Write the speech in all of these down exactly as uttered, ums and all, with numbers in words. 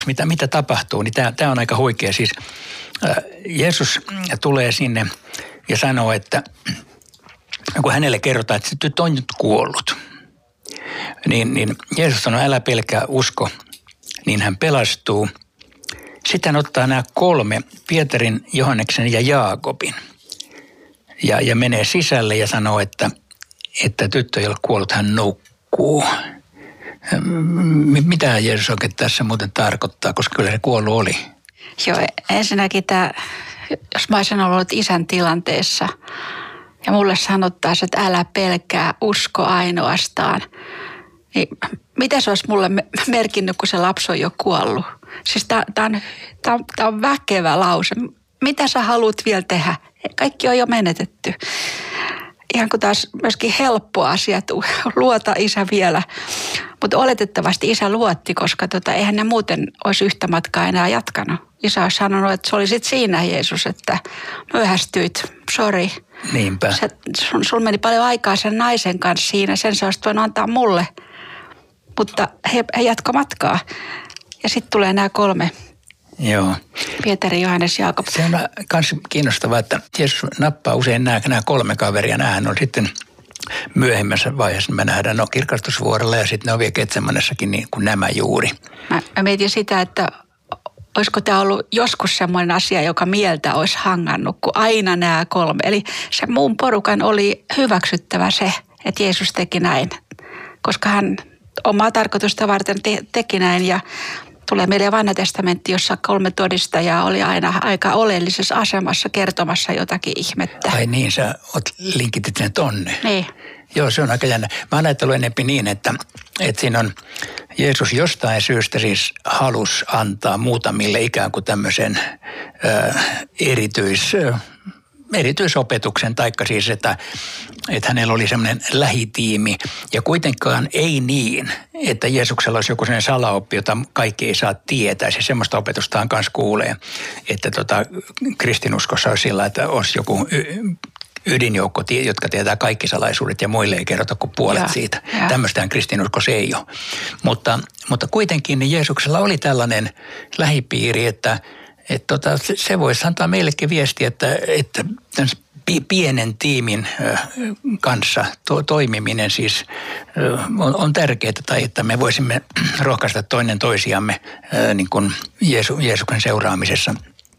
Mitä, mitä tapahtuu, niin tämä, tämä on aika huikea. Siis äh, Jeesus tulee sinne ja sanoo, että kun hänelle kerrotaan, että se tyttö on nyt kuollut, niin, niin Jeesus sanoo, älä pelkää, usko, niin hän pelastuu. Sitten hän ottaa nämä kolme, Pietarin, Johanneksen ja Jaakobin, ja, ja menee sisälle ja sanoo, että, että tyttö ei ole kuollut, hän nukkuu. Mitä Jeesus oikein tässä muuten tarkoittaa, koska kyllä se kuollut oli? Joo, ensinnäkin tämä, jos mä olisin ollut isän tilanteessa ja mulle sanottaisiin, että älä pelkää, usko ainoastaan, niin mitä se olisi mulle merkinnyt, kun se lapsi on jo kuollut? Siis tämä on, tää on, tää on väkevä lause. Mitä sä haluat vielä tehdä? Kaikki on jo menetetty. Ihan kuin taas myöskin helppo asia, että luota isä vielä. Mutta oletettavasti isä luotti, koska tota, eihän ne muuten olisi yhtä matkaa enää jatkanut. Isä olisi sanonut, että se oli sitten siinä Jeesus, että myöhästyit, sori. Niinpä. Se, sun, sun meni paljon aikaa sen naisen kanssa siinä, sen sä olisit voinut antaa mulle. Mutta he, he jatko matkaa. Ja sitten tulee nämä kolme. Joo. Pietari, Johannes, Jaakob. Se on myös kiinnostavaa, että Jeesus nappaa usein nämä, nämä kolme kaveria. Nämähän on sitten myöhemmässä vaiheessa, me nähdään no kirkastusvuorella ja sitten ne on vielä Getsemanessakin niin kuin nämä juuri. Mä, mä mietin sitä, että olisiko tämä ollut joskus semmoinen asia, joka mieltä olisi hangannut, kun aina nämä kolme. Eli se muun porukan oli hyväksyttävä se, että Jeesus teki näin, koska hän omaa tarkoitusta varten te- teki näin ja tulee meille Vanha testamentti, jossa kolme todistajaa oli aina aika oleellisessa asemassa kertomassa jotakin ihmettä. Ai niin, sä oot linkitit sen tonne. Niin. Joo, se on aika jännä. Mä oon ajatellut enemmän niin, että, että siinä on Jeesus jostain syystä siis halus antaa muutamille ikään kuin tämmöisen ö, erityis... Ö, erityisopetuksen, taikka siis, että, että hänellä oli semmoinen lähitiimi. Ja kuitenkaan ei niin, että Jeesuksella olisi joku sellainen salaoppi, jota kaikki ei saa tietää. Siis semmoista opetustaan kanssa kuulee, että tota, kristinuskossa olisi sillä, että olisi joku y- ydinjoukko, jotka tietää kaikki salaisuudet ja muille ei kerrota kuin puolet ja, siitä. Ja. Tämmöistään kristinuskossa ei ole. Mutta, mutta kuitenkin niin Jeesuksella oli tällainen lähipiiri, että Että tota, se voisi antaa meillekin viestiä, että, että pienen tiimin kanssa to, toimiminen siis on, on tärkeää, tai että me voisimme rohkaista toinen toisiamme niin kuin Jeesu, Jeesuksen seuraamisessa.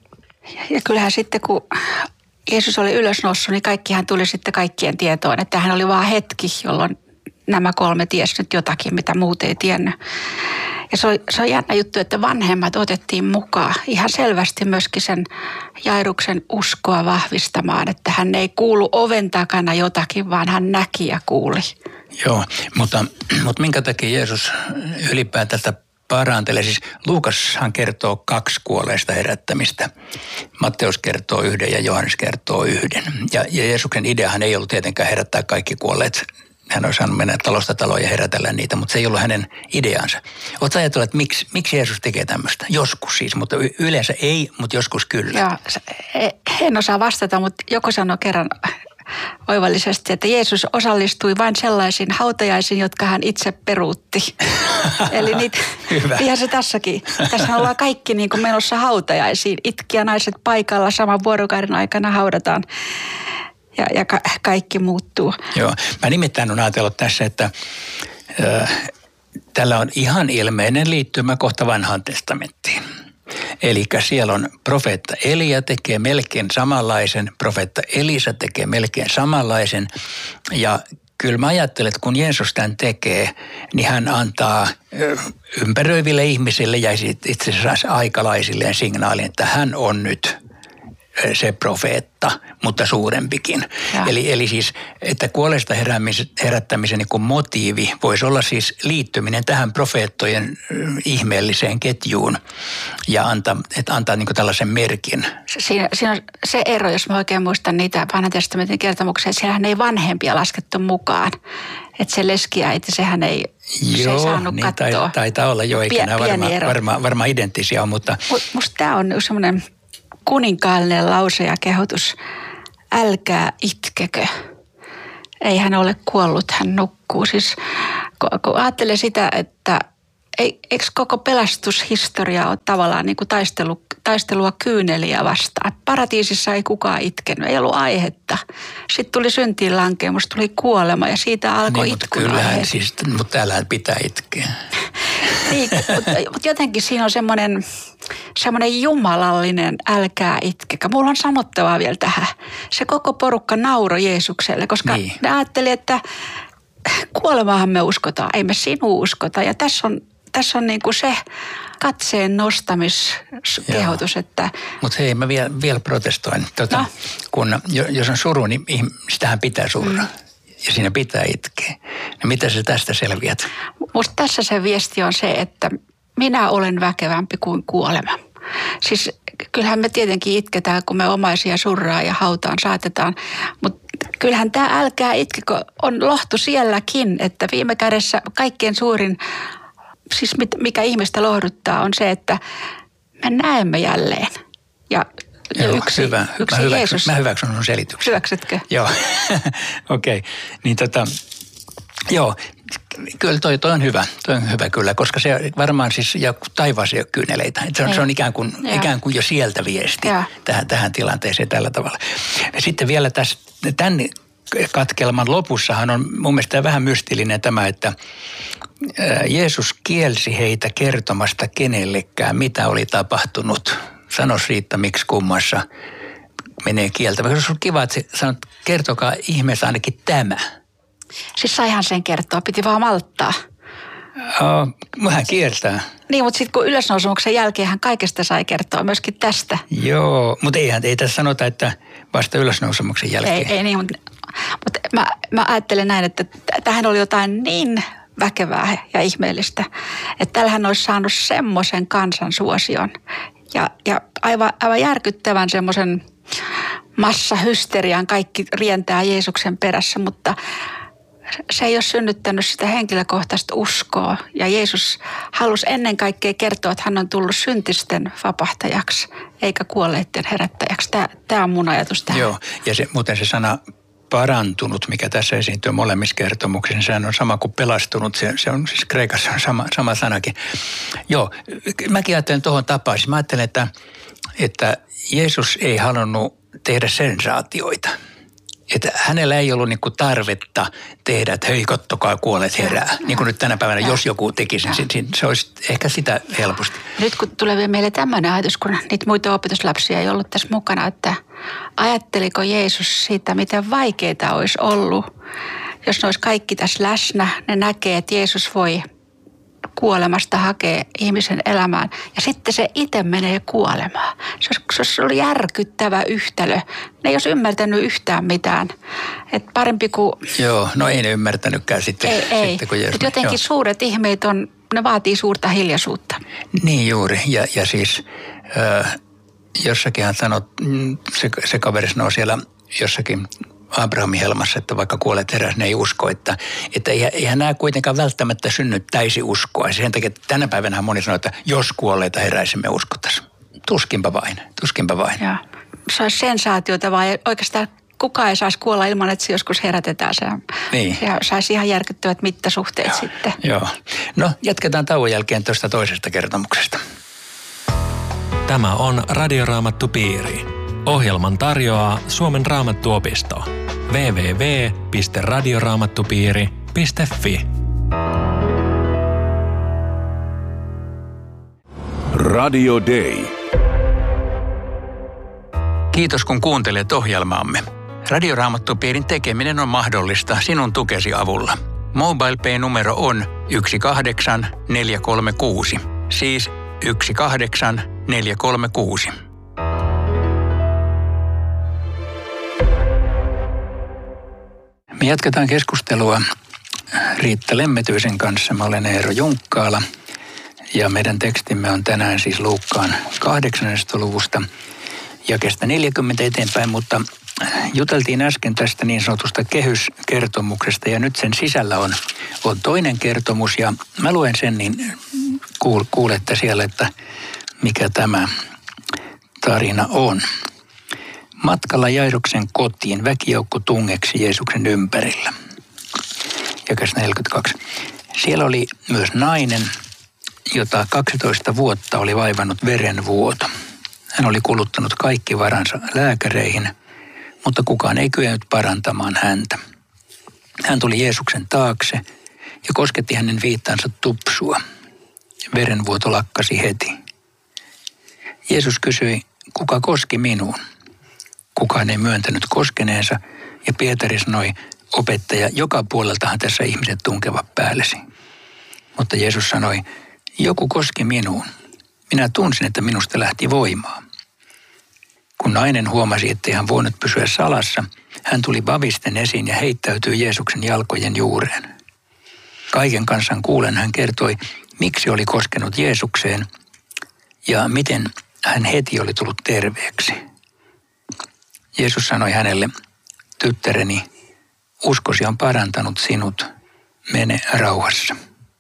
Ja kyllähän sitten, kun Jeesus oli ylösnoussut, niin kaikkihan tuli sitten kaikkien tietoon, että hän oli vaan hetki, jolloin nämä kolme tiesi nyt jotakin, mitä muut ei tiennyt. Ja se on, se on jännä juttu, että vanhemmat otettiin mukaan ihan selvästi myöskin sen Jairuksen uskoa vahvistamaan, että hän ei kuulu oven takana jotakin, vaan hän näki ja kuuli. Joo, mutta, mutta minkä takia Jeesus ylipäätään parantelee? Siis Luukashan kertoo kaksi kuolleista herättämistä. Matteus kertoo yhden ja Johannes kertoo yhden. Ja, ja Jeesuksen ideahan ei ollut tietenkään herättää kaikki kuolleet. Hän olisi saanut mennä talosta taloon ja herätellä niitä, mutta se ei ollut hänen ideansa. Oletko ajatellut, että miksi, miksi Jeesus tekee tämmöistä? Joskus siis, mutta yleensä ei, mutta joskus kyllä. Joo, en osaa vastata, mutta joku sanoi kerran oivallisesti, että Jeesus osallistui vain sellaisiin hautajaisiin, jotka hän itse peruutti. Eli niitä, ihan se tässäkin. Tässä ollaan kaikki niin kuin menossa hautajaisiin. Itkiä naiset paikalla saman vuorokauden aikana haudataan. Ja, ja ka- kaikki muuttuu. Joo, mä nimittäin olen ajatellut tässä, että ö, tällä on ihan ilmeinen liittymä kohta Vanhaan testamenttiin. Eli siellä on profeetta Elia tekee melkein samanlaisen, profeetta Elisa tekee melkein samanlaisen. Ja kyllä mä ajattelen, että kun Jeesus tämän tekee, niin hän antaa ympäröiville ihmisille ja itse asiassa aikalaisilleen signaalin, että hän on nyt se profeetta, mutta suurempikin. Eli, eli siis, että kuolleista herättämisen niin kuin motiivi voisi olla siis liittyminen tähän profeettojen ihmeelliseen ketjuun ja antaa, että antaa niin kuin tällaisen merkin. Siinä, siinä on se ero, jos mä oikein muistan niitä Vanhan testamentin kertomuksia, että siellähän ei vanhempia laskettu mukaan. Että se leskiäiti, sehän ei, Joo, se ei saanut niin katsoa. taitaa olla jo, eikä nämä varmaan varma, varma identtisiä, mutta... Musta tämä on semmoinen kuninkaallinen lause ja kehotus, älkää itkekö. Ei hän ole kuollut, hän nukkuu. Siis kun ajattelee sitä, että eikö koko pelastushistoria ole tavallaan niin kuin taistelu, taistelua kyyneliä vastaan? Paratiisissa ei kukaan itkenyt, ei ollut aihetta. Sitten tuli syntiin lankeemus, tuli kuolema ja siitä alkoi niin, itkun kyllähän aiheet. siis, mutta täällähän pitää itkeä. Niin, mutta, mutta jotenkin siinä on semmoinen, semmoinen jumalallinen älkää itkekä. Mulla on sanottavaa vielä tähän. Se koko porukka nauroi Jeesukselle, koska niin. ne ajatteli, että kuolemaahan me uskotaan, ei me sinua uskota. Ja tässä on, tässä on niin kuin se katseen nostamiskehotus, että... Mutta hei, mä vielä, vielä protestoin. Tota, no. Kun, jos on suru, niin sitähän pitää surra. Mm. Ja siinä pitää itkeä. No mitä sä tästä selviät? Musta tässä se viesti on se, että minä olen väkevämpi kuin kuolema. Siis kyllähän me tietenkin itketään, kun me omaisia surraa ja hautaan saatetaan. Mutta kyllähän tämä älkää itkekö on lohtu sielläkin, että viime kädessä kaikkein suurin, siis mikä ihmistä lohduttaa, on se, että me näemme jälleen. Ja Joo, yksi, hyvä. yksi mä, hyväksyn, Jeesus. mä hyväksyn sun selityksen. Hyväksytkö? Joo, okei. Okay. Niin tota, joo, kyllä toi, toi on hyvä, toi on hyvä kyllä, koska se varmaan siis, ja taivaassa ei ole kyyneleitä. Se on, se on ikään, kuin, ikään kuin jo sieltä viesti tähän, tähän tilanteeseen tällä tavalla. Ja sitten vielä tässä, tämän katkelman lopussahan on mun mielestä vähän mystillinen tämä, että Jeesus kielsi heitä kertomasta kenellekään, mitä oli tapahtunut. Sanois Riitta, miksi kummassa menee kieltämään. Koska on kiva, että sanot, kertokaa ihmeessä ainakin tämä. Siis saihan sen kertoa, piti vaan malttaa. Oh, vähän kiertää. Niin, mutta sitten kun ylösnousemuksen jälkeen hän kaikesta sai kertoa myöskin tästä. Joo, mutta eihän ei tässä sanota, että vasta ylösnousemuksen jälkeen. Ei, ei niin, mutta, mutta mä, mä ajattelen näin, että tähän oli jotain niin väkevää ja ihmeellistä, että tällähän olisi saanut semmoisen kansansuosion ja, ja aivan, aivan järkyttävän semmoisen massahysterian, kaikki rientää Jeesuksen perässä, mutta se ei ole synnyttänyt sitä henkilökohtaista uskoa. Ja Jeesus halusi ennen kaikkea kertoa, että hän on tullut syntisten vapahtajaksi, eikä kuolleiden herättäjäksi. Tämä, tämä on mun ajatus tähän. Joo, ja se, muuten se sana parantunut, mikä tässä esiintyy molemmissa kertomuksissa, niin sehän on sama kuin pelastunut. Se, se on siis kreikassa on sama, sama sanakin. Joo, mäkin ajattelen tuohon tapaan. Siis mä ajattelen, että, että Jeesus ei halunnut tehdä sensaatioita. Että hänellä ei ollut niinku tarvetta tehdä, että hei, kattokaa, kuolleet herää. Ja, niin kuin nyt tänä päivänä, ja, jos joku tekisi, niin se olisi ehkä sitä helposti. Nyt kun tulee vielä meille tämmöinen ajatus, kun niitä muita opetuslapsia ei ollut tässä mukana, että ajatteliko Jeesus siitä, miten vaikeaa olisi ollut, jos ne olisi kaikki tässä läsnä, ne näkee, että Jeesus voi kuolemasta hakea ihmisen elämään. Ja sitten se itse menee kuolemaan. Se olisi, se oli järkyttävä yhtälö. Ne ei olisi ymmärtänyt yhtään mitään. Et parempi kuin... Joo, no ei ne ymmärtänytkään sitten. Ei, ei. Sitten, kun Jeesus... jotenkin joo. Suuret ihmeet on, ne vaatii suurta hiljaisuutta. Niin juuri. Ja, ja siis äh, jossakin hän sanoi, se, se kaveri sanoi siellä jossakin Abrahamin helmassa, että vaikka kuolet heräs, ne ei usko, että, että eihän nämä kuitenkaan välttämättä synnyttäisi uskoa. Sen takia, että tänä päivänä moni sanoo, että jos kuolleita heräisimme uskottaisiin. Tuskinpa vain, tuskinpa vain. Joo. Se olisi sensaatiota, vaan oikeastaan kukaan ei saisi kuolla ilman, että se joskus herätetään. Se, niin. Se saisi ihan järkyttävät mittasuhteet joo. sitten. Joo. No, jatketaan tauon jälkeen tuosta toisesta kertomuksesta. Tämä on Radioraamattupiiri. Ohjelman tarjoaa Suomen Raamattuopisto. double-u double-u double-u piste radioraamattupiiri piste fi Radio Day. Kiitos kun kuuntelet ohjelmaamme. Radioraamattupiirin tekeminen on mahdollista sinun tukesi avulla. MobilePay-numero on yksi kahdeksan neljä kolme kuusi, siis yksi kahdeksan neljä kolme kuusi. Me jatketaan keskustelua Riitta Lemmetyisen kanssa. Mä olen Eero Junkkaala ja meidän tekstimme on tänään siis Luukkaan kahdeksannesta luvusta jakeesta neljäkymmentä eteenpäin, mutta juteltiin äsken tästä niin sanotusta kehyskertomuksesta ja nyt sen sisällä on, on toinen kertomus ja mä luen sen, niin kuul, kuulette siellä, että mikä tämä tarina on. Matkalla Jairuksen kotiin väkijoukko tungeksi Jeesuksen ympärillä. Jakeessa neljäkymmentäkaksi. Siellä oli myös nainen, jota kaksitoista vuotta oli vaivannut verenvuoto. Hän oli kuluttanut kaikki varansa lääkäreihin, mutta kukaan ei kyennyt parantamaan häntä. Hän tuli Jeesuksen taakse ja kosketti hänen viittansa tupsua. Verenvuoto lakkasi heti. Jeesus kysyi, kuka koski minuun? Kukaan ei myöntänyt koskeneensa ja Pietari sanoi, opettaja, joka puoleltahan tässä ihmiset tunkevat päällesi. Mutta Jeesus sanoi, joku koski minuun. Minä tunsin, että minusta lähti voimaa. Kun nainen huomasi, ettei hän voinut pysyä salassa, hän tuli vavisten esiin ja heittäytyi Jeesuksen jalkojen juureen. Kaiken kansan kuulen hän kertoi, miksi oli koskenut Jeesukseen ja miten hän heti oli tullut terveeksi. Jeesus sanoi hänelle, tyttäreni, uskosi on parantanut sinut, mene rauhassa.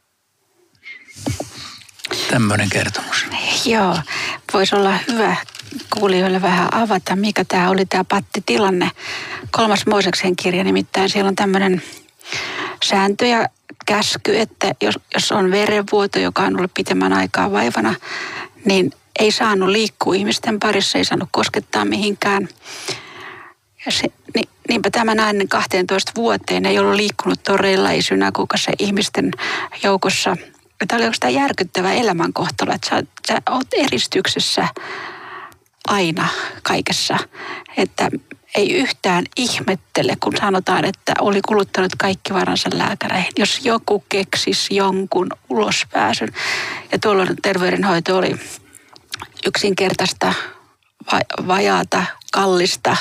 Tämmöinen kertomus. Joo, voisi olla hyvä kuulijoille vähän avata, mikä tämä oli tämä pattitilanne. Kolmas Mooseksen kirja, nimittäin siellä on tämmöinen sääntö ja käsky, että jos, jos on verenvuoto, joka on ollut pitemmän aikaa vaivana, niin ei saanut liikkua ihmisten parissa, ei saanut koskettaa mihinkään. Ja se, niin, niinpä tämä nainen kahteentoista vuoteen ei ollut liikkunut toreilla, ei synagogassa ihmisten joukossa. Tämä oli oikeastaan järkyttävä elämänkohtalo, että sä, sä oot eristyksessä aina kaikessa. Että ei yhtään ihmettele, kun sanotaan, että oli kuluttanut kaikki varansa lääkäreihin. Jos joku keksisi jonkun ulospääsyn. Ja tuolloin terveydenhoito oli yksinkertaista, vajaata, kallista.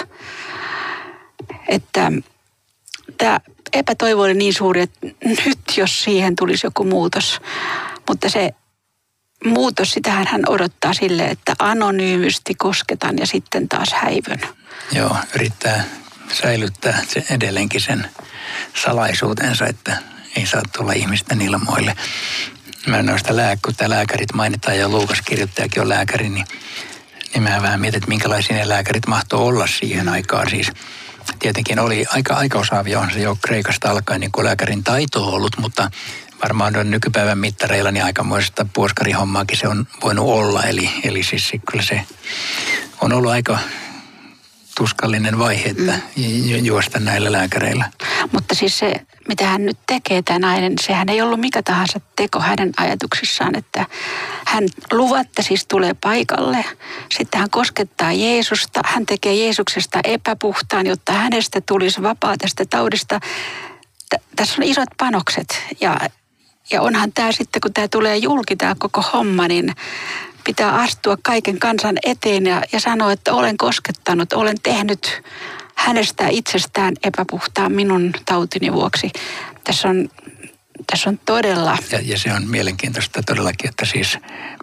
Että tämä epätoivo oli niin suuri, että nyt jos siihen tulisi joku muutos. Mutta se muutos, sitähän hän odottaa sille, että anonyymisti kosketan ja sitten taas häivyn. Joo, yrittää säilyttää se edelleenkin sen salaisuutensa, että ei saa tulla ihmisten ilmoille. Mä noista lää, kun tämä lääkärit mainitaan ja Luukas kirjoittajakin on lääkäri, niin, niin mä vähän mietin, että minkälaisia ne lääkärit mahtoi olla siihen aikaan. Siis tietenkin oli aika, aika osaavia, on se jo Kreikasta alkaen niin kuin lääkärin taito on ollut, mutta varmaan nykypäivän mittareilla niin aikamoista puoskarihommaakin se on voinut olla. Eli, eli siis kyllä se on ollut aika tuskallinen vaihe, että mm. juosta näillä lääkäreillä. Mutta siis se, mitä hän nyt tekee, tämä nainen, sehän ei ollut mikä tahansa teko hänen ajatuksissaan, että hän luvatta siis tulee paikalle, sitten hän koskettaa Jeesusta, hän tekee Jeesuksesta epäpuhtaan, jotta hänestä tulisi vapaa tästä taudista. T- tässä on isot panokset ja, ja onhan tämä sitten, kun tämä tulee julki, tämä koko homma, niin pitää astua kaiken kansan eteen ja, ja sanoa, että olen koskettanut, olen tehnyt hänestä itsestään epäpuhtaan minun tautini vuoksi. Tässä on, tässä on todella... Ja, ja se on mielenkiintoista todellakin, että siis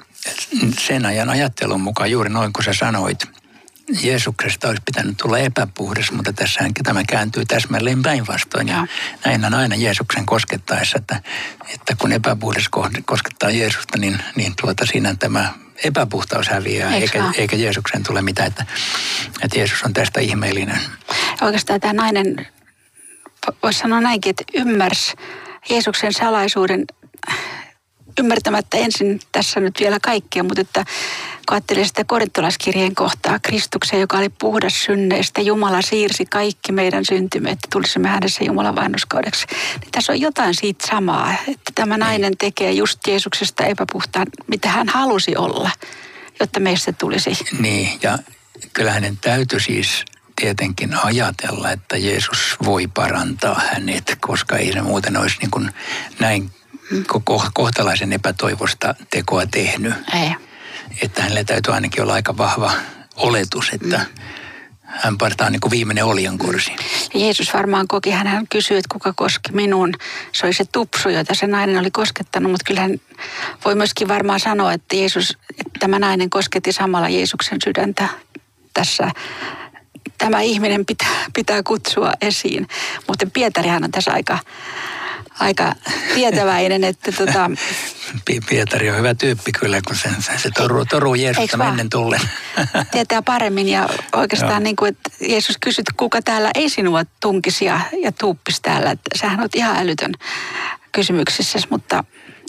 sen ajan ajattelun mukaan juuri noin kuin sä sanoit, Jeesuksesta olisi pitänyt tulla epäpuhdas, mutta tässähän tämä kääntyy täsmälleen päinvastoin. Ja näin on aina Jeesuksen koskettaessa, että, että kun epäpuhdas koskettaa Jeesusta, niin, niin tuota siinä tämä epäpuhtaus häviää, eikä, eikä Jeesuksen tule mitään, että, että Jeesus on tästä ihmeellinen. Oikeastaan tämä nainen, voisi sanoa näinkin, että ymmärsi Jeesuksen salaisuuden ymmärtämättä ensin tässä nyt vielä kaikkea, mutta että kun ajattelee sitä korintolaiskirjeen kohtaa, Kristuksen, joka oli puhdas synneistä, Jumala siirsi kaikki meidän syntymme, että tulisimme hänessä Jumalan vanhurskaudeksi. Niin tässä on jotain siitä samaa, että tämä nainen tekee just Jeesuksesta epäpuhtaan, mitä hän halusi olla, jotta meistä tulisi. Niin, ja kyllä hänen täytyy siis tietenkin ajatella, että Jeesus voi parantaa hänet, koska ei se muuten olisi niin kuin näin koko kohtalaisen epätoivosta tekoa tehnyt. Ei. Että hänellä täytyy ainakin olla aika vahva oletus, että mm. hän partaa niin kuin viimeinen oljenkorsi. Ja Jeesus varmaan koki, hän kysyi, että kuka koski minuun. Se oli se tupsu, jota se nainen oli koskettanut, mutta kyllähän voi myöskin varmaan sanoa, että, Jeesus, että tämä nainen kosketti samalla Jeesuksen sydäntä tässä. Tämä ihminen pitää, pitää kutsua esiin. Mutta Pietarihan on tässä aika... Aika tietäväinen, että tota... Pietari on hyvä tyyppi kyllä, kun se, se toruu, toruu Jeesusta mennen tullen. Tietää paremmin ja oikeastaan niin kuin, että Jeesus kysyi, kuka täällä ei sinua tunkisi ja, ja tuuppisi täällä. Että sähän olet ihan älytön kysymyksissä, mutta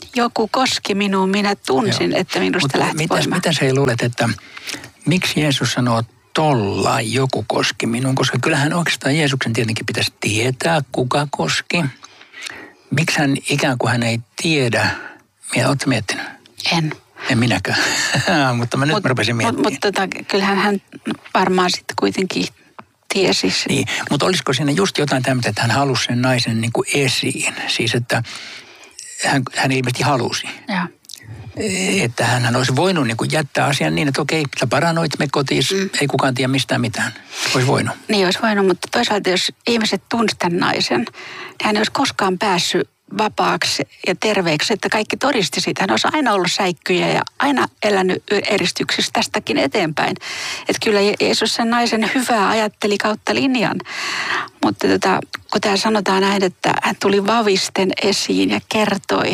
joku koski minuun, minä tunsin, Joo. että minusta Mutta lähti mitäs, voimaan. mitä sä luulet, että miksi Jeesus sanoo tolla joku koski minuun? Koska kyllähän oikeastaan Jeesuksen tietenkin pitäisi tietää, kuka koski. Miksi hän ikään kuin hän ei tiedä? Oletko miettinyt? En. En minäkään, mutta mä nyt mut, rupesin miettimään. Mutta mut, tota, kyllähän hän varmaan sitten kuitenkin tiesi. Niin, mutta olisiko siinä just jotain tämmöistä, että hän halusi sen naisen niin kuin esiin? Siis, että hän, hän ilmeisesti halusi. Joo. Että hän olisi voinut niin kuin jättää asian niin, että okei, sä paranoit, me kotiin, mm. ei kukaan tiedä mistään mitään. Olisi voinut. Niin olisi voinut, mutta toisaalta jos ihmiset tunsi tämän naisen, niin hän ei olisi koskaan päässyt vapaaksi ja terveeksi, että kaikki todisti siitä. Hän olisi aina ollut säikkyjä ja aina elänyt eristyksissä tästäkin eteenpäin. Että kyllä Jeesus sen naisen hyvää ajatteli kautta linjan. Mutta tota, kun täällä sanotaan näin, että hän tuli vavisten esiin ja kertoi,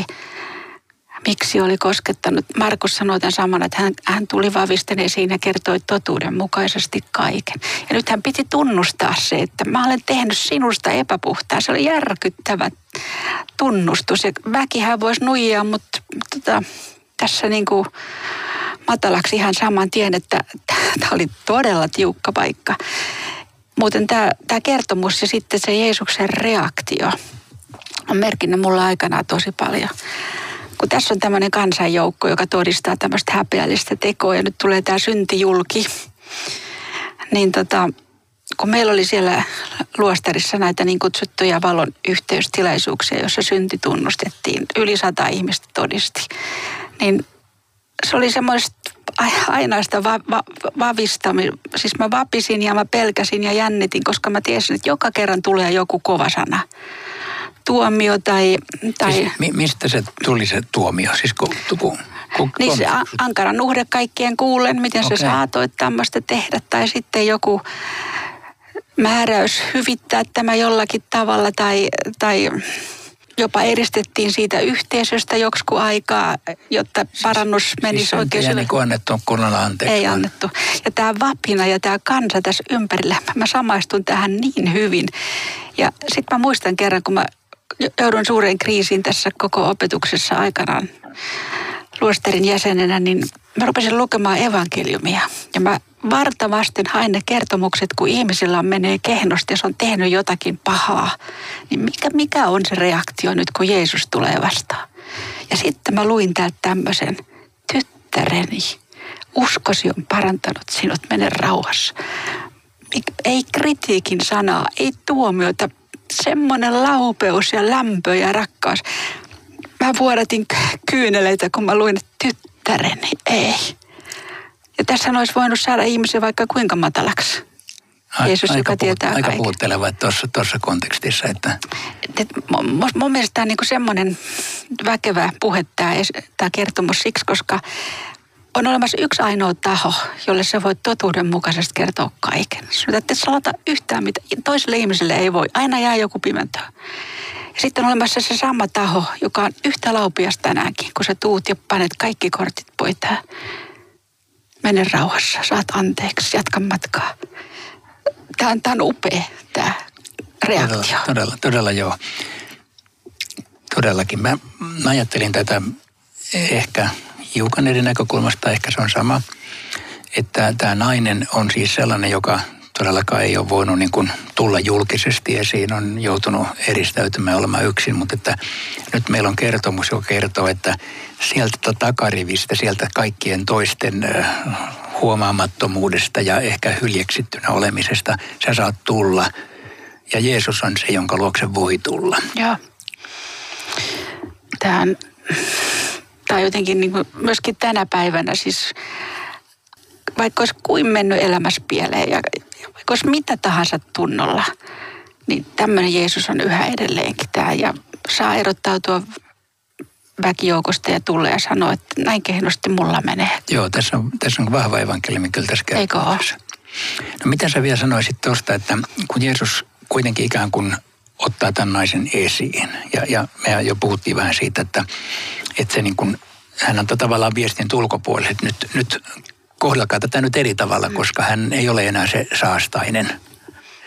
miksi oli koskettanut. Markus sanoi tämän saman, että hän, hän tuli vavisten esiin ja kertoi totuuden mukaisesti kaiken. Ja nyt hän piti tunnustaa se, että mä olen tehnyt sinusta epäpuhtaa. Se oli järkyttävä tunnustus. Ja väkihän voisi nuijaa, mutta tota, tässä niin kuin matalaksi ihan saman tien, että tämä oli todella tiukka paikka. Muuten tämä, tämä kertomus ja sitten se Jeesuksen reaktio on merkinnyt mulla aikanaan tosi paljon. Kun tässä on tämmöinen kansanjoukko, joka todistaa tämmöistä häpeällistä tekoa ja nyt tulee tämä syntijulki, niin tota, kun meillä oli siellä luostarissa näitä niin kutsuttuja valon yhteystilaisuuksia, jossa synti tunnustettiin, yli sata ihmistä todisti, niin se oli semmoista ainaista va- va- vavistamista. Siis mä vapisin ja mä pelkäsin ja jännitin, koska mä tiesin, että joka kerran tulee joku kova sana. Tuomio tai... tai siis, mi- mistä se tuli se tuomio? Siis ku, ku, ku, niin se ankaran uhde kaikkien kuulen, miten okay. sä saatoit tämmöistä tehdä. Tai sitten joku määräys hyvittää tämä jollakin tavalla tai, tai jopa eristettiin siitä yhteisöstä joksikin aikaa, jotta parannus siis, menisi siis oikein syvään. Siis ei annettu kunnolla anteeksi. Ei annettu. Ja tämä vapina ja tämä kansa tässä ympärillä, mä samaistun tähän niin hyvin. Ja sitten mä muistan kerran, kun mä joudun suureen kriisiin tässä koko opetuksessa aikanaan luostarin jäsenenä, niin mä rupesin lukemaan evankeliumia. Ja mä vartavasten hain ne kertomukset, kun ihmisillä menee kehnosti ja se on tehnyt jotakin pahaa. Niin mikä, mikä on se reaktio nyt, kun Jeesus tulee vastaan? Ja sitten mä luin täältä tämmöisen, tyttäreni, uskosi on parantanut sinut, mene rauhassa. Ei kritiikin sanaa, ei tuomiota, semmoinen laupeus ja lämpö ja rakkaus. Mä vuodatin kyyneleitä, kun mä luin, että tyttäreni, ei. Ja tässä olisi voinut saada ihmisiä vaikka kuinka matalaksi. Jeesus, aika joka puhut, tietää aika kaiken. puhutteleva tuossa kontekstissa, että... Et, mun, mun mielestä tämä on niinku semmoinen väkevä puhe, tämä, tämä kertomus siksi, koska on olemassa yksi ainoa taho, jolle sä voit totuudenmukaisesti kertoa kaiken. Sinun et salata yhtään, mitä toiselle ihmiselle ei voi. Aina jää joku pimentö. Ja sitten on olemassa se sama taho, joka on yhtä laupias tänäänkin, kun sä tuut ja panet kaikki kortit pöytään. Mene rauhassa, saat anteeksi, jatka matkaa. Tämä on, tämä on upea, tämä reaktio. Todella, todella, todella joo. Todellakin. Mä, mä ajattelin tätä ehkä hiukan eri näkökulmasta, ehkä se on sama, että tämä nainen on siis sellainen, joka todellakaan ei ole voinut niin kuin tulla julkisesti esiin, on joutunut eristäytymään olemaan yksin, mutta että nyt meillä on kertomus, joka kertoo, että sieltä takarivistä, sieltä kaikkien toisten huomaamattomuudesta ja ehkä hyljeksittynä olemisesta sä saat tulla ja Jeesus on se, jonka luokse voi tulla. Joo. Tämä on, tämä on jotenkin niin kuin myöskin tänä päivänä siis, vaikka olisi kuin mennyt elämässä pieleen ja vaikka olisi mitä tahansa tunnolla, niin tämmöinen Jeesus on yhä edelleenkin tämä ja saa erottautua väkijoukosta ja tulla ja sanoa, että näin kehnosti mulla menee. Joo, tässä on, tässä on vahva evankeliumi kyllä tässä kertomuksessa. No mitä sä vielä sanoisit tuosta, että kun Jeesus kuitenkin ikään kuin ottaa tämän naisen esiin ja, ja me jo puhuttiin vähän siitä, että, että se niin kuin, hän antaa tavallaan viestin ulkopuolelle, että nyt, nyt kohdelkaa tätä nyt eri tavalla, koska hän ei ole enää se saastainen.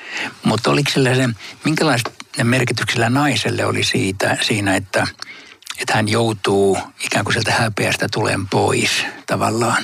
Mutta oliko sillä se, minkälaista merkityksellä naiselle oli siitä, siinä, että, että hän joutuu ikään kuin sieltä häpeästä tuleen pois tavallaan.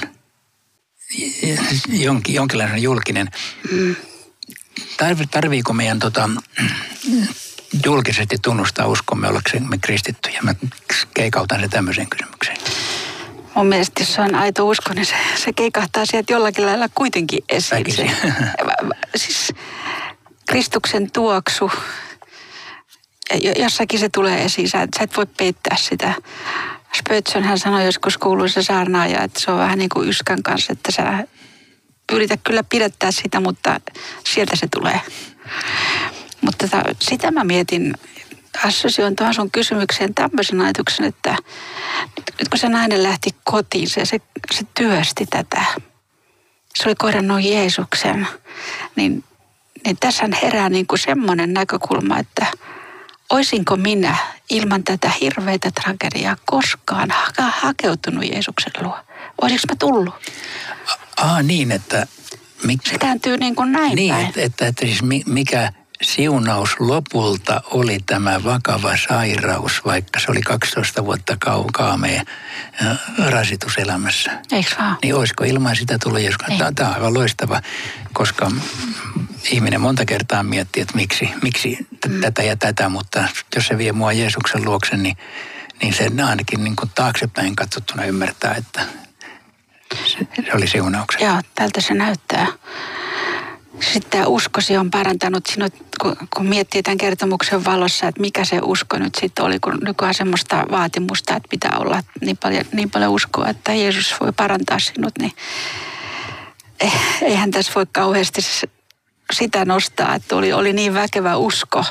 Jonkin, jonkinlainen julkinen. Mm. Tarviiko meidän tota, julkisesti tunnustaa uskomme ollaksemme kristittyjä? Mä keikautan se tämmöiseen kysymykseen. Mun mielestä jos se on aito usko, niin se, se keikahtaa sieltä jollakin lailla kuitenkin esiin. Se, siis Kristuksen tuoksu, jossakin se tulee esiin, sä, sä et voi peittää sitä. Spötsön hän sanoi joskus kuuluisa saarnaaja, että se on vähän niin kuin yskän kanssa, että sä yritä kyllä pidättää sitä, mutta sieltä se tulee. Mutta tota, sitä mä mietin, assosioin tuohon sun kysymykseen tämmöisen ajatuksen, että nyt kun se nainen lähti kotiin, se, se, se työsti tätä. Se oli kohdannut Jeesuksen, niin, niin tässä herää niin kuin semmoinen näkökulma, että oisinko minä ilman tätä hirveätä tragediaa koskaan ha- hakeutunut Jeesuksen luo? Oisinko mä tullut? Ah niin, että... Mik... Se kääntyy niin kuin näin niin, päin. Että, että, että siis mikä siunaus lopulta oli tämä vakava sairaus, vaikka se oli kaksitoista vuotta kaamea rasitus elämässä. Eikö vaan? Niin olisiko ilman sitä tullut Jeesus? Tämä, tämä on aivan loistava, koska ihminen monta kertaa miettii, että miksi, miksi mm. tätä ja tätä, mutta jos se vie mua Jeesuksen luokse, niin, niin se ainakin niin kuin taaksepäin katsottuna ymmärtää, että se, se oli siunauksen. Joo, tältä se näyttää. Sitten tämä uskosi on parantanut sinut, kun, kun miettii tämän kertomuksen valossa, että mikä se usko nyt sitten oli, kun nykyään semmoista vaatimusta, että pitää olla niin paljon, niin paljon uskoa, että Jeesus voi parantaa sinut, niin eihän tässä voi kauheasti sitä nostaa, että oli, oli niin väkevä usko.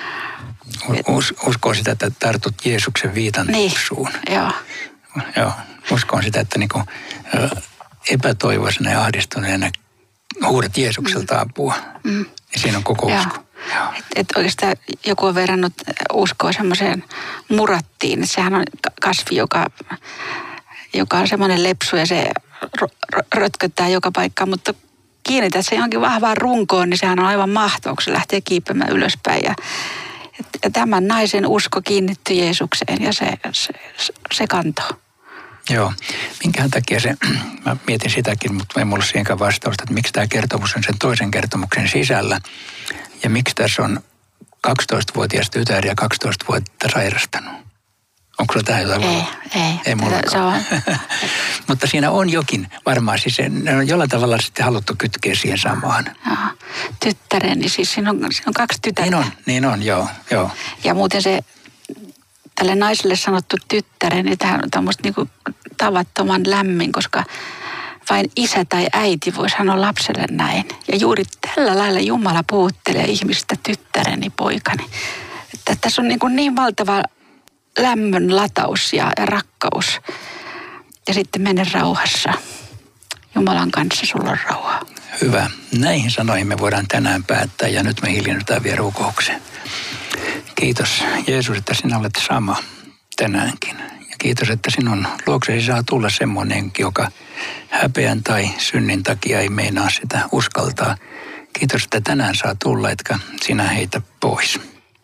Us, uskoo sitä, että tartut Jeesuksen viitan niin, suun. Joo. Joo, uskon sitä, että niinku, epätoivoisena ja ahdistuneena huudat Jeesukselta apua. Mm. Ja siinä on koko usko. Että et oikeastaan joku on verrannut uskoa semmoiseen murattiin. Että sehän on kasvi, joka, joka on semmoinen lepsu ja se rötköttää joka paikkaan. Mutta kiinnität se johonkin vahvaan runkoon, niin sehän on aivan mahtavaa, kun se lähtee kiipeämään ylöspäin. Ja, ja tämän naisen usko kiinnittyi Jeesukseen ja se, se, se kantoi. Joo. Minkähän takia se, mä mietin sitäkin, mutta ei mulla siihenkään vastausta, että miksi tämä kertomus on sen toisen kertomuksen sisällä ja miksi tässä on kaksitoistavuotias tytär ja kaksitoista vuotta sairastanut. Onko sulla tähän jotain? Ei, ei. Ei mullakaan. Mutta siinä on jokin varmaan, siis ne on jollain tavalla sitten haluttu kytkeä siihen samaan. Joo. Tyttäreni, siis siinä on, siinä on kaksi tytärtä. Niin on, niin on, joo, joo. Ja muuten se tälle naiselle sanottu tyttären, niin tämähän on tämmöistä niin kuin tavattoman lämmin, koska vain isä tai äiti voi sanoa lapselle näin. Ja juuri tällä lailla Jumala puhuttelee ihmistä tyttäreni, poikani. Että tässä on niin, kuin niin valtava lämmön lataus ja, ja rakkaus. Ja sitten mene rauhassa. Jumalan kanssa sulla on rauha. Hyvä. Näihin sanoihin me voidaan tänään päättää ja nyt me hiljennytään vielä rukoukseen. Kiitos Jeesus, että sinä olet sama tänäänkin. Ja kiitos, että sinun luoksesi saa tulla semmoinen, joka häpeän tai synnin takia ei meinaa sitä uskaltaa. Kiitos, että tänään saa tulla, etkä sinä heitä pois.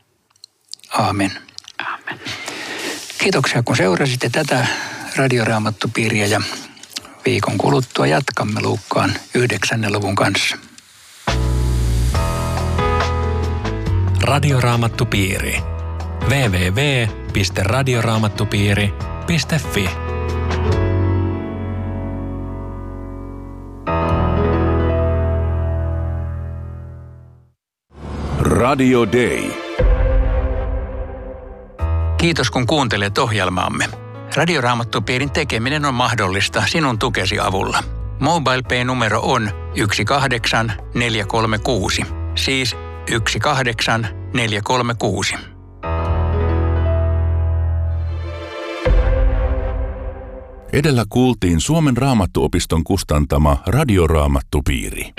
Aamen. Aamen. Kiitoksia, kun seurasitte tätä Radioraamattupiiriä ja viikon kuluttua jatkamme Luukkaan yhdeksännen luvun kanssa. Radioraamattupiiri. double-u double-u double-u piste radioraamattupiiri piste fi Radio Day. Kiitos kun kuuntelet ohjelmaamme. Radioraamattupiirin tekeminen on mahdollista sinun tukesi avulla. MobilePay-numero on yksi kahdeksan neljä kolme kuusi, siis yksi kahdeksan neljä kolme kuusi. Edellä kuultiin Suomen Raamattuopiston kustantama Radioraamattupiiri.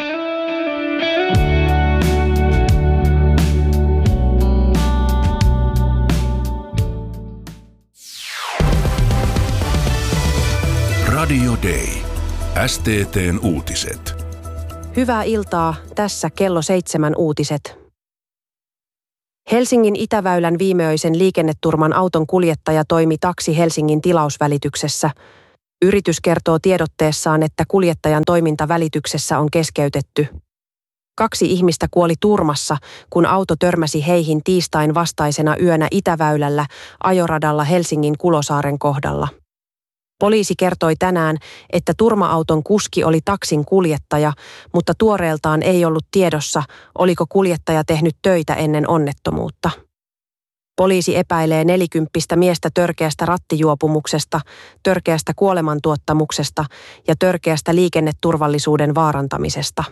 Radio Day. S T T:n uutiset. Hyvää iltaa, tässä kello seitsemän uutiset. Helsingin Itäväylän viimeöisen liikenneturman auton kuljettaja toimi Taksi Helsingin tilausvälityksessä. Yritys kertoo tiedotteessaan, että kuljettajan toiminta välityksessä on keskeytetty. Kaksi ihmistä kuoli turmassa, kun auto törmäsi heihin tiistain vastaisena yönä Itäväylällä ajoradalla Helsingin Kulosaaren kohdalla. Poliisi kertoi tänään, että turma-auton kuski oli taksin kuljettaja, mutta tuoreeltaan ei ollut tiedossa, oliko kuljettaja tehnyt töitä ennen onnettomuutta. Poliisi epäilee nelikymppistä miestä törkeästä rattijuopumuksesta, törkeästä kuolemantuottamuksesta ja törkeästä liikenneturvallisuuden vaarantamisesta.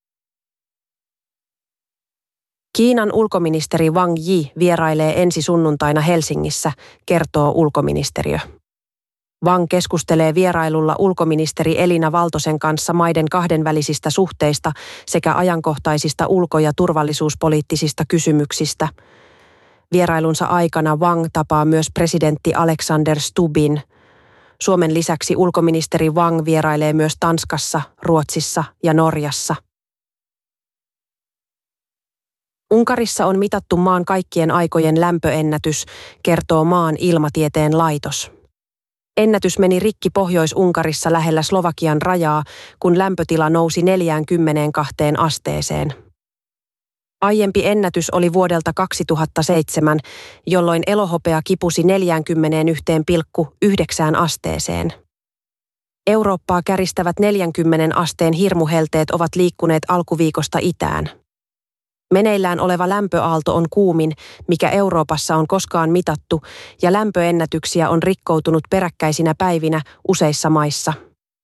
Kiinan ulkoministeri Wang Yi vierailee ensi sunnuntaina Helsingissä, kertoo ulkoministeriö. Wang keskustelee vierailulla ulkoministeri Elina Valtosen kanssa maiden kahdenvälisistä suhteista sekä ajankohtaisista ulko- ja turvallisuuspoliittisista kysymyksistä. Vierailunsa aikana Wang tapaa myös presidentti Alexander Stubbin. Suomen lisäksi ulkoministeri Wang vierailee myös Tanskassa, Ruotsissa ja Norjassa. Unkarissa on mitattu maan kaikkien aikojen lämpöennätys, kertoo maan ilmatieteen laitos. Ennätys meni rikki Pohjois-Unkarissa lähellä Slovakian rajaa, kun lämpötila nousi neljäänkymmeneenkahteen asteeseen. Aiempi ennätys oli vuodelta kaksituhattaseitsemän, jolloin elohopea kipusi neljäänkymmeneenyhteen pilkku yhdeksään asteeseen. Eurooppaa käristävät neljänkymmenen asteen hirmuhelteet ovat liikkuneet alkuviikosta itään. Meneillään oleva lämpöaalto on kuumin, mikä Euroopassa on koskaan mitattu, ja lämpöennätyksiä on rikkoutunut peräkkäisinä päivinä useissa maissa.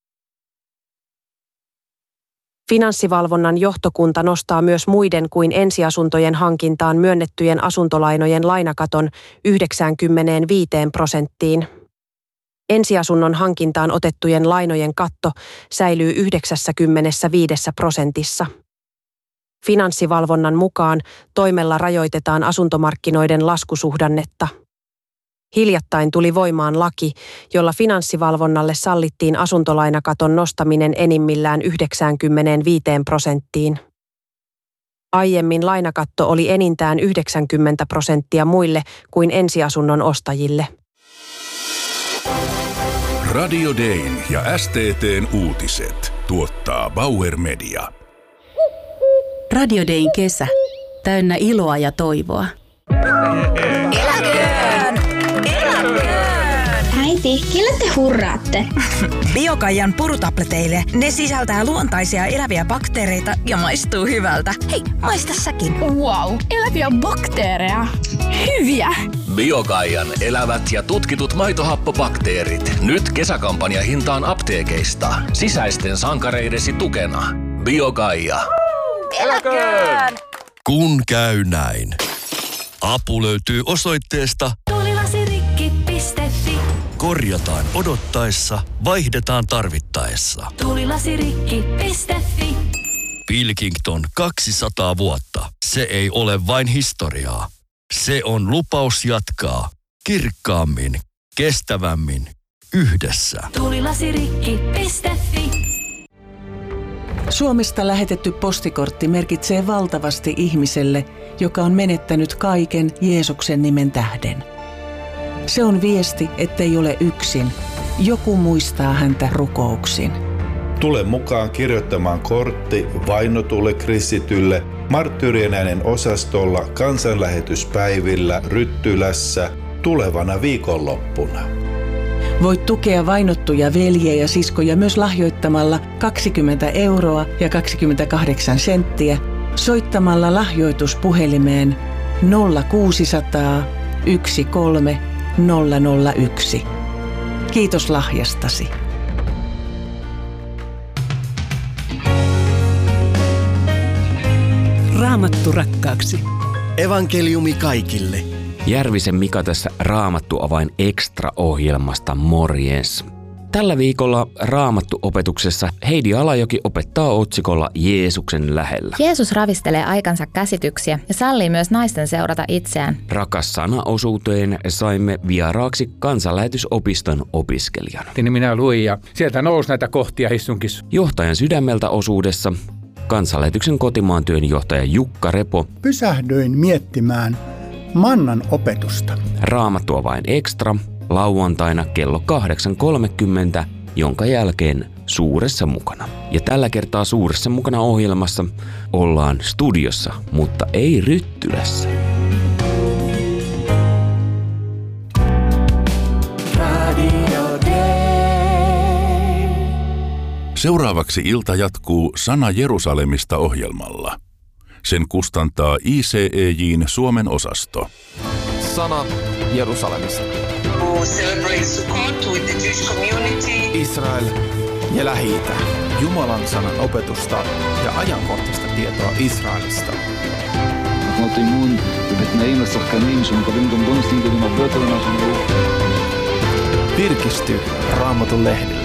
Finanssivalvonnan johtokunta nostaa myös muiden kuin ensiasuntojen hankintaan myönnettyjen asuntolainojen lainakaton yhdeksäänkymmeneenviiteen prosenttiin. Ensiasunnon hankintaan otettujen lainojen katto säilyy yhdeksänkymmentäviisi prosentissa. Finanssivalvonnan mukaan toimella rajoitetaan asuntomarkkinoiden laskusuhdannetta. Hiljattain tuli voimaan laki, jolla finanssivalvonnalle sallittiin asuntolainakaton nostaminen enimmillään yhdeksäänkymmeneenviiteen prosenttiin. Aiemmin lainakatto oli enintään yhdeksänkymmentä prosenttia muille kuin ensiasunnon ostajille. Radio Dayn ja S T T:n uutiset tuottaa Bauer Media. Radio Dayn kesä. Täynnä iloa ja toivoa. Eläköön! Eläköön! Äiti, kelle te hurraatte? Biokaijan purutableteille. Ne sisältää luontaisia eläviä bakteereita ja maistuu hyvältä. Hei, maista säkin. Wow, eläviä bakteereja. Hyviä! Biokaijan elävät ja tutkitut maitohappobakteerit. Nyt kesäkampanja hintaan apteekeista. Sisäisten sankareidesi tukena. Biokaija. Eläköön! Kun käy näin. Apu löytyy osoitteesta tulilasirikki piste fi. Korjataan odottaessa, vaihdetaan tarvittaessa. tulilasirikki piste fi. Pilkington kaksisataa vuotta. Se ei ole vain historiaa. Se on lupaus jatkaa kirkkaammin, kestävämmin, yhdessä. tulilasirikki piste fi. Suomesta lähetetty postikortti merkitsee valtavasti ihmiselle, joka on menettänyt kaiken Jeesuksen nimen tähden. Se on viesti, ettei ole yksin. Joku muistaa häntä rukouksin. Tule mukaan kirjoittamaan kortti vainotulle kristitylle marttyyrien äänen osastolla kansanlähetyspäivillä Ryttylässä tulevana viikonloppuna. Voit tukea vainottuja veljiä ja siskoja myös lahjoittamalla kaksikymmentä euroa ja kaksikymmentäkahdeksan senttiä soittamalla lahjoituspuhelimeen nolla kuusisataa yksi kolme nolla nolla yksi. Kiitos lahjastasi. Raamattu rakkaaksi. Evankeliumi kaikille. Järvisen Mika tässä Raamattu-avain Extra-ohjelmasta, morjens. Tällä viikolla Raamattu-opetuksessa Heidi Alajoki opettaa otsikolla Jeesuksen lähellä. Jeesus ravistelee aikansa käsityksiä ja sallii myös naisten seurata itseään. Rakas sana-osuuteen saimme vieraaksi kansanlähetysopiston opiskelijan. Niin minä luin ja sieltä nousi näitä kohtia istunkissa. Johtajan sydämeltä osuudessa kansanlähetyksen kotimaan työnjohtaja Jukka Repo. Pysähdyin miettimään, mannan opetusta. Raamattua vain ekstra lauantaina kello kahdeksan kolmekymmentä, jonka jälkeen Suuressa mukana. Ja tällä kertaa Suuressa mukana ohjelmassa ollaan studiossa, mutta ei Ryttylässä. Seuraavaksi ilta jatkuu Sana Jerusalemista -ohjelmalla. Sen kustantaa I C E J:n Suomen osasto. Sana Jerusalemista. Israel ja Lähi-itä. Jumalan sanan opetusta ja ajankohtaista tietoa Israelista. Virkisty Raamatun lehdellä.